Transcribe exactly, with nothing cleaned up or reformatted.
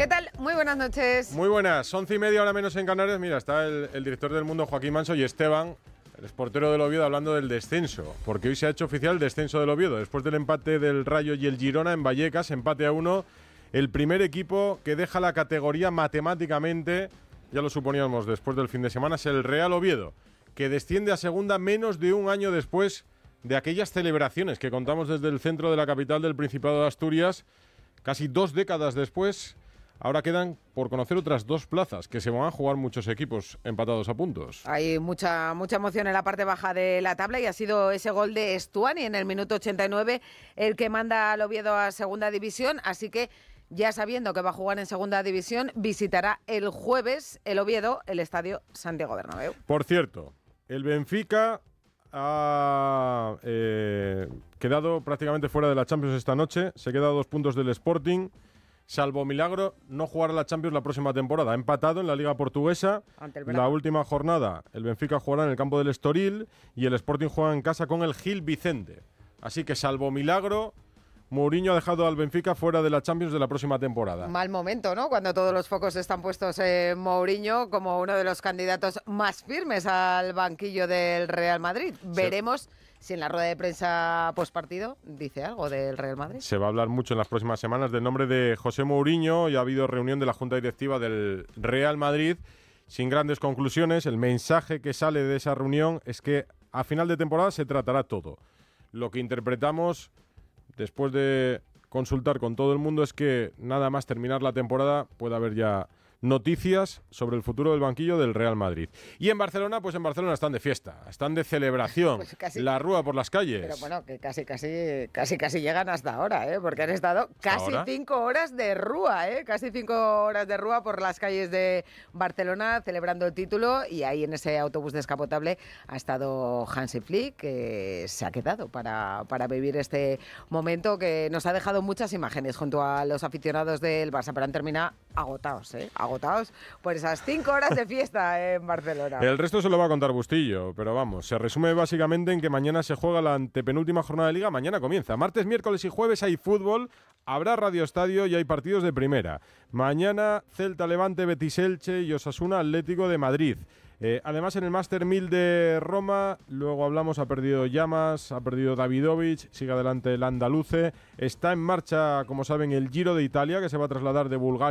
¿Qué tal? Muy buenas noches. Muy buenas, once y media, hora menos en Canarias. Mira, está el, el director del Mundo, Joaquín Manso, y Esteban, el exportero del Oviedo, hablando del descenso. Porque hoy se ha hecho oficial el descenso del Oviedo. Después del empate del Rayo y el Girona en Vallecas, empate a uno. El primer equipo que deja la categoría matemáticamente, ya lo suponíamos después del fin de semana, es el Real Oviedo, que desciende a segunda menos de un año después de aquellas celebraciones que contamos desde el centro de la capital del Principado de Asturias, casi dos décadas después. Ahora quedan por conocer otras dos plazas que se van a jugar muchos equipos empatados a puntos. Hay mucha mucha emoción en la parte baja de la tabla y ha sido ese gol de Estuani en el minuto ochenta y nueve el que manda al Oviedo a segunda división, así que ya sabiendo que va a jugar en segunda división, visitará el jueves el Oviedo el estadio Santiago Bernabéu. Por cierto, el Benfica ha eh, quedado prácticamente fuera de la Champions esta noche, se queda a dos puntos del Sporting. Salvo milagro, no jugará la Champions la próxima temporada. Ha empatado en la Liga Portuguesa. La última jornada, el Benfica jugará en el campo del Estoril y el Sporting juega en casa con el Gil Vicente. Así que, salvo milagro, Mourinho ha dejado al Benfica fuera de la Champions de la próxima temporada. Mal momento, ¿no? Cuando todos los focos están puestos en Mourinho como uno de los candidatos más firmes al banquillo del Real Madrid. Sí. Veremos si en la rueda de prensa postpartido dice algo del Real Madrid. Se va a hablar mucho en las próximas semanas del nombre de José Mourinho y ha habido reunión de la Junta Directiva del Real Madrid sin grandes conclusiones. El mensaje que sale de esa reunión es que a final de temporada se tratará todo. Lo que interpretamos después de consultar con todo el mundo es que nada más terminar la temporada puede haber ya noticias sobre el futuro del banquillo del Real Madrid. Y en Barcelona, pues en Barcelona están de fiesta, están de celebración, pues casi, la rúa por las calles. Pero bueno, que casi, casi, casi, casi llegan hasta ahora, ¿eh? Porque han estado casi ¿Ahora? cinco horas de rúa, ¿eh? Casi cinco horas de rúa por las calles de Barcelona celebrando el título, y ahí en ese autobús descapotable ha estado Hansi Flick, que se ha quedado para, para vivir este momento que nos ha dejado muchas imágenes junto a los aficionados del Barça, pero han terminado agotados, ¿eh? agotados por esas cinco horas de fiesta en Barcelona. El resto se lo va a contar Bustillo, pero vamos, se resume básicamente en que mañana se juega la antepenúltima jornada de Liga. Mañana comienza. Martes, miércoles y jueves hay fútbol, habrá Radio Estadio y hay partidos de primera. Mañana Celta, Levante, Betis, Elche y Osasuna, Atlético de Madrid. Eh, además, en el Master mil de Roma, luego hablamos, ha perdido Llamas, ha perdido Davidovich, sigue adelante el andaluce. Está en marcha, como saben, el Giro de Italia, que se va a trasladar de Bulgaria